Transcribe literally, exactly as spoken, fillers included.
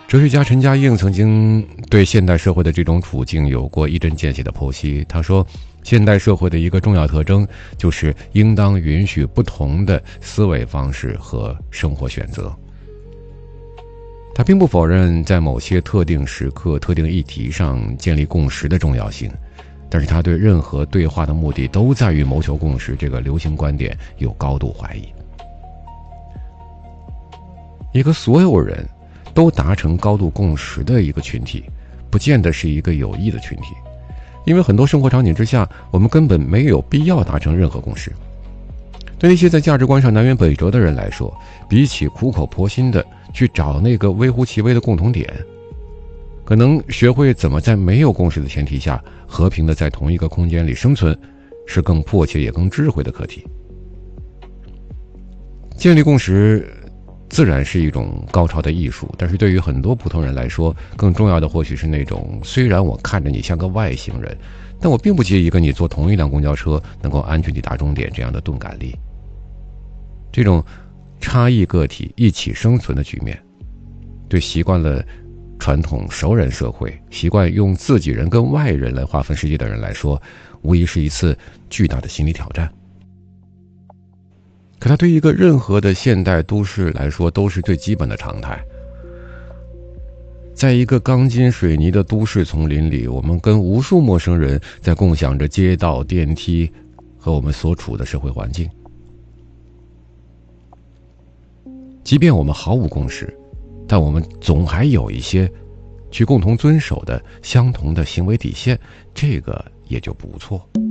哲学家陈嘉映曾经对现代社会的这种处境有过一针见血的剖析。他说，现代社会的一个重要特征就是应当允许不同的思维方式和生活选择。他并不否认在某些特定时刻、特定议题上建立共识的重要性，但是他对任何对话的目的都在于谋求共识这个流行观点有高度怀疑。一个所有人都达成高度共识的一个群体，不见得是一个有益的群体，因为很多生活场景之下，我们根本没有必要达成任何共识。对那些在价值观上南辕北辙的人来说，比起苦口婆心的去找那个微乎其微的共同点，可能学会怎么在没有共识的前提下和平的在同一个空间里生存，是更迫切也更智慧的课题。建立共识自然是一种高超的艺术，但是对于很多普通人来说，更重要的或许是那种虽然我看着你像个外星人，但我并不介意跟你坐同一辆公交车，能够安全抵达终点这样的钝感力。这种差异个体一起生存的局面，对习惯了传统熟人社会、习惯用自己人跟外人来划分世界的人来说，无疑是一次巨大的心理挑战。可它对一个任何的现代都市来说都是最基本的常态。在一个钢筋水泥的都市丛林里，我们跟无数陌生人在共享着街道、电梯和我们所处的社会环境。即便我们毫无共识，但我们总还有一些去共同遵守的相同的行为底线，这个也就不错。